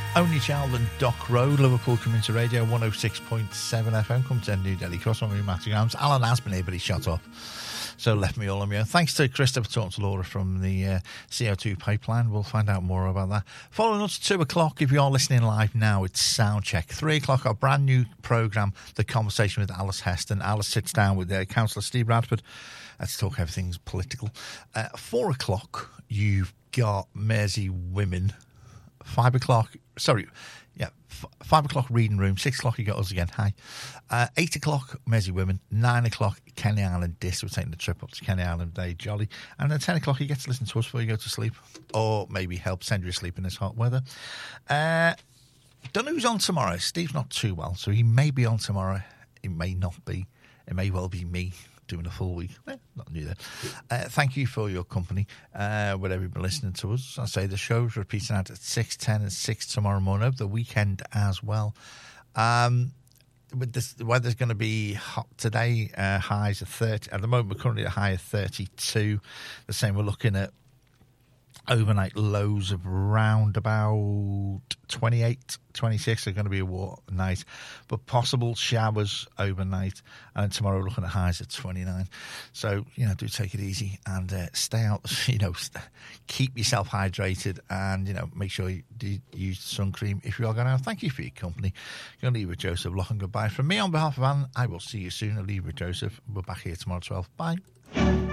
Only Child and Dock Road, Liverpool Community Radio, 106.7 FM. Come to New Delhi Cross, I'm Matthew Grams. Alan has been here, but he shut off. So left me all on my own. Thanks to Christopher talking to Laura from the CO2 pipeline. We'll find out more about that. Following us at 2 o'clock, if you are listening live now, it's Soundcheck. 3 o'clock, our brand new programme, The Conversation with Alice Heston. Alice sits down with Councillor Steve Bradford to talk everything political. 4 o'clock, you've got Mersey Women. 5 o'clock, 5 o'clock reading room. 6 o'clock you got us again, hi. 8 o'clock Mersey Women. 9 o'clock Kenny Island Disc. We're taking the trip up to Kenny Island Day Jolly. And at 10 o'clock you get to listen to us before you go to sleep, or maybe help send you asleep in this hot weather. Don't know who's on tomorrow. Steve's not too well, so he may be on tomorrow. It may not be. It may well be me doing a full week. Not new there. Thank you for your company, whatever you've been listening to us. I say the show's repeating out at 6, 10 and 6 tomorrow morning, over the weekend as well. With this, the weather's going to be hot today, highs of 30. At the moment, we're currently at a high of 32. The same, we're looking at overnight lows of around about 28, 26 are going to be a warm night, but possible showers overnight. And tomorrow we're looking at highs of 29. So, do take it easy and stay out, keep yourself hydrated and, make sure you use sun cream if you are going out. Thank you for your company. You're going to leave with Joseph Lough and goodbye. From me on behalf of Anne, I will see you soon. I'll leave with Joseph. We're back here tomorrow at 12. Bye.